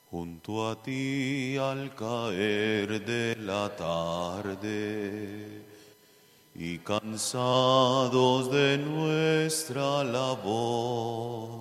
Junto a ti al caer de la tarde y cansados de nuestra labor,